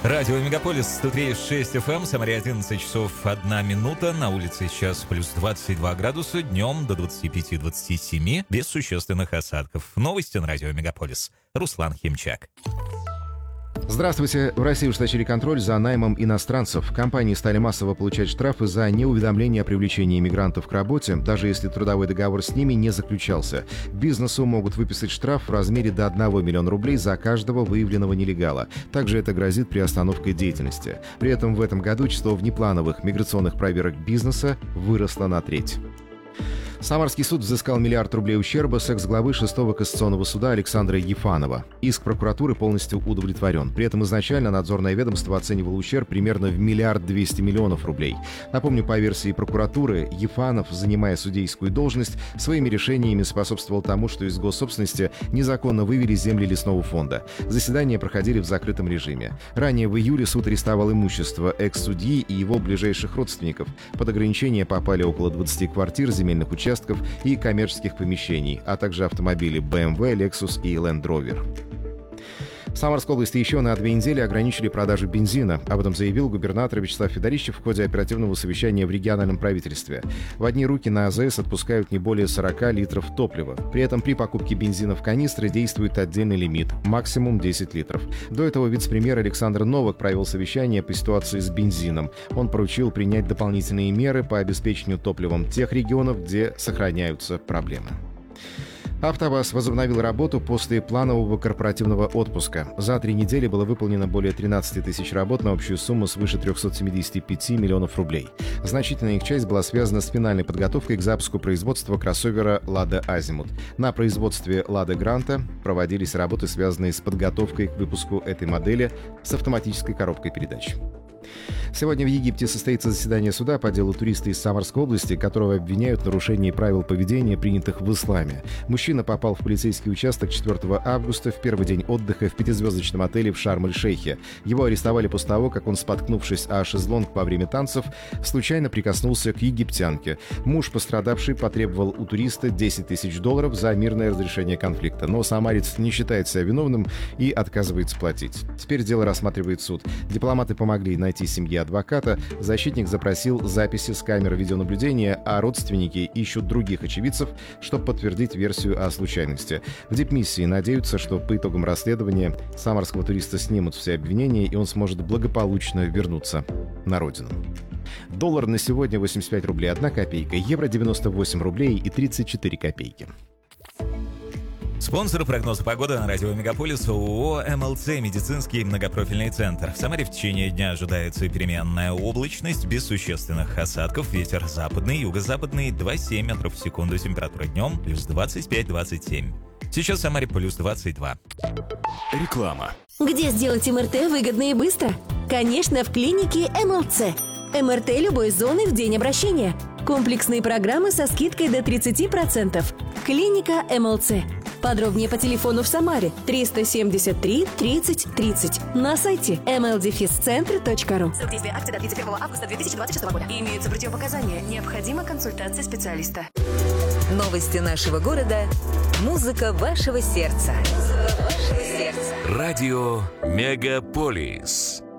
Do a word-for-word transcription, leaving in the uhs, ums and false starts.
Радио Мегаполис сто три и шесть эф эм, Самаре одиннадцать часов одна минута, на улице сейчас плюс двадцать два градуса, днем до двадцати пяти — двадцати семи, без существенных осадков. Новости на Радио Мегаполис. Руслан Химчак. Здравствуйте. В России ужесточили контроль за наймом иностранцев. Компании стали массово получать штрафы за неуведомление о привлечении иммигрантов к работе, даже если трудовой договор с ними не заключался. Бизнесу могут выписать штраф в размере до одного миллиона рублей за каждого выявленного нелегала. Также это грозит приостановкой деятельности. При этом в этом году число внеплановых миграционных проверок бизнеса выросло на треть. Самарский суд взыскал миллиард рублей ущерба с экс-главы шестого кассационного суда Александра Ефанова. Иск прокуратуры полностью удовлетворен. При этом изначально надзорное ведомство оценивало ущерб примерно в миллиард двести миллионов рублей. Напомню, по версии прокуратуры, Ефанов, занимая судейскую должность, своими решениями способствовал тому, что из госсобственности незаконно вывели земли лесного фонда. Заседания проходили в закрытом режиме. Ранее в июле суд арестовал имущество экс-судьи и его ближайших родственников. Под ограничение попали около двадцати квартир, земельных участков и коммерческих помещений, а также автомобили бэ эм вэ, Lexus и Land Rover. В Самарской области еще на две недели ограничили продажу бензина. Об этом заявил губернатор Вячеслав Федорищев в ходе оперативного совещания в региональном правительстве. В одни руки на а зэ эс отпускают не более сорока литров топлива. При этом при покупке бензина в канистры действует отдельный лимит – максимум десять литров. До этого вице-премьер Александр Новак провел совещание по ситуации с бензином. Он поручил принять дополнительные меры по обеспечению топливом тех регионов, где сохраняются проблемы. АвтоВАЗ возобновил работу после планового корпоративного отпуска. За три недели было выполнено более тринадцати тысяч работ на общую сумму свыше трехсот семидесяти пяти миллионов рублей. Значительная их часть была связана с финальной подготовкой к запуску производства кроссовера «Лада Азимут». На производстве «Лада Гранта» проводились работы, связанные с подготовкой к выпуску этой модели с автоматической коробкой передач. Сегодня в Египте состоится заседание суда по делу туриста из Самарской области, которого обвиняют в нарушении правил поведения, принятых в исламе. Мужчина попал в полицейский участок четвёртого августа в первый день отдыха в пятизвездочном отеле в Шарм-эль-Шейхе. Его арестовали после того, как он, споткнувшись о шезлонг во время танцев, случайно прикоснулся к египтянке. Муж пострадавший потребовал у туриста десять тысяч долларов за мирное разрешение конфликта, но самарец не считает себя виновным и отказывается платить. Теперь дело рассматривает суд. Дипломаты помогли найти семье адвоката, защитник запросил записи с камер видеонаблюдения, а родственники ищут других очевидцев, чтобы подтвердить версию о случайности. В дипмиссии надеются, что по итогам расследования самарского туриста снимут все обвинения, и он сможет благополучно вернуться на родину. Доллар на сегодня восемьдесят пять рублей одна копейка, евро девяносто восемь рублей и тридцать четыре копейки. Спонсор прогноза погоды на радио Мегаполис ООО эм эл цэ «Медицинский многопрофильный центр». В Самаре в течение дня ожидается переменная облачность без существенных осадков. Ветер западный, юго-западный два целых семь метров в секунду. Температура днем плюс двадцать пять — двадцать семь. Сейчас в Самаре плюс двадцать два. Реклама. Где сделать эм эр тэ выгодно и быстро? Конечно, в клинике эм эл цэ. эм эр тэ любой зоны в день обращения. Комплексные программы со скидкой до тридцати процентов. Клиника эм эл цэ. Подробнее по телефону в Самаре триста семьдесят три тридцать тридцать. На сайте эм эл дефис центр точка ру. Срок действия акции до тридцать первого августа две тысячи двадцать шестого года. Имеются противопоказания. Необходима консультация специалиста. Новости нашего города. Музыка вашего сердца. Музыка вашего сердца. Радио Мегаполис.